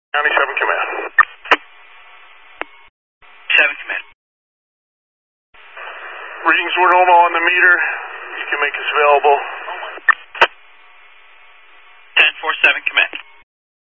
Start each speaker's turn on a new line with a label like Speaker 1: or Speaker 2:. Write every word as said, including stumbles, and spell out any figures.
Speaker 1: County seven Command.
Speaker 2: seven Command.
Speaker 1: Readings were normal on the meter. You can make us available.